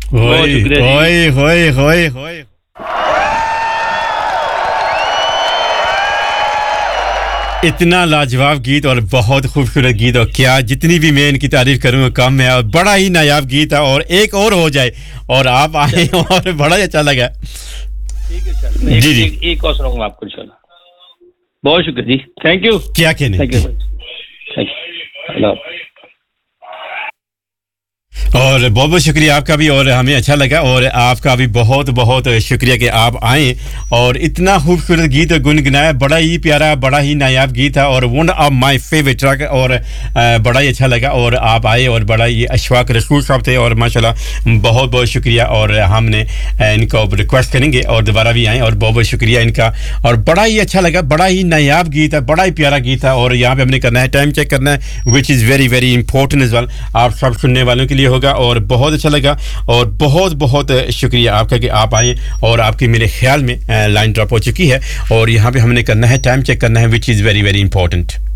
होए होए होए होए इतना लाजवाब गीत और बहुत खूबसूरत गीत और क्या जितनी भी मैं इनकी तारीफ करूंगा कम है और बड़ा ही नायाब गीत है और एक और हो जाए और आप आए और बड़ा ही अच्छा लगा ठीक है सर जी जी एक और सुनाऊंगा आपको इंशाल्लाह बहुत शुक्रिया जी थैंक यू क्या कहने थैंक यू अल्लाह और बहुत बहुत शुक्रिया आपका भी और हमें अच्छा लगा और आपका भी बहुत बहुत शुक्रिया कि आप आए और इतना खूबसूरत गीत गुनगुनाया बड़ा ही प्यारा बड़ा ही नायाब गीत था और one of my favourite track और बड़ा ही अच्छा लगा और आप आए और बड़ा ही अशफाक रसूल साहब थे और माशाल्लाह बहुत बहुत शुक्रिया और हमने इनको रिक्वेस्ट करेंगे और दोबारा भी आए और बहुत बहुत शुक्रिया इनका और बड़ा ही अच्छा लगा बड़ा ही नायाब गीत है बड़ा ही प्यारा गीत था और यहाँ पे हमने करना है टाइम चेक करना है which is very very important as well आप सब सुनने वालों के लिए होगा और बहुत अच्छा लगा और बहुत बहुत शुक्रिया आपका कि आप आए और आपकी मेरे ख्याल में लाइन ड्रॉप हो चुकी है और यहाँ पे हमने करना है टाइम चेक करना है which is very very important